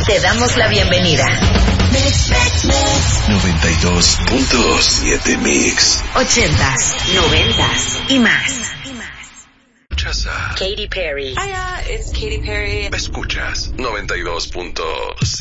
Te damos la bienvenida. 92.7 Mix. 80s, 90s y más. Escuchas a Katy Perry. Hiya, it's Katy Perry. Escuchas 92.7